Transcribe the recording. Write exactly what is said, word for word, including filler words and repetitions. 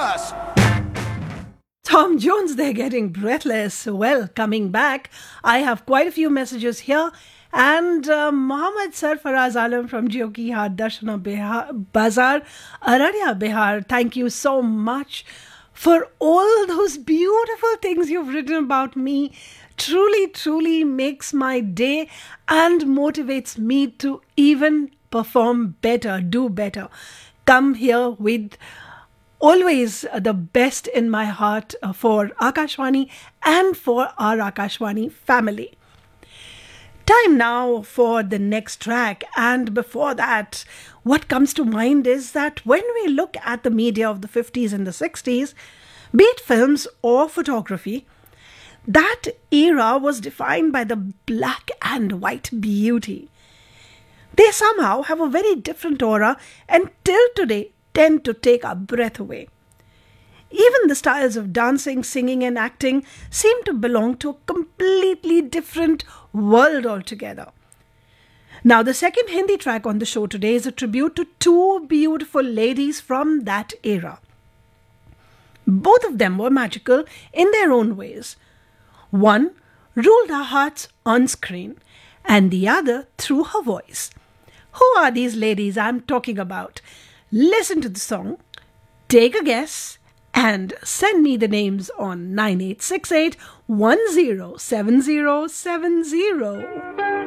us. Tom Jones, they're getting breathless. Well, coming back, I have quite a few messages here. And uh, Mohammed Sarfaraz Alam from Jyoki Hat Darshana Bihar, Bazar, Araria, Bihar, thank you so much for all those beautiful things you've written about me. Truly, truly makes my day and motivates me to even perform better, do better. Come here with always the best in my heart for Akashvani and for our Akashvani family. Time now for the next track, and before that, what comes to mind is that when we look at the media of the fifties and the sixties, be it films or photography, that era was defined by the black and white beauty. They somehow have a very different aura and till today tend to take our breath away. Even the styles of dancing, singing and acting seem to belong to a completely different world altogether. Now, the second Hindi track on the show today is a tribute to two beautiful ladies from that era. Both of them were magical in their own ways. One ruled our hearts on screen and the other through her voice. Who are these ladies I'm talking about? Listen to the song, take a guess, and send me the names on nine eight six eight, one zero seven zero seven zero.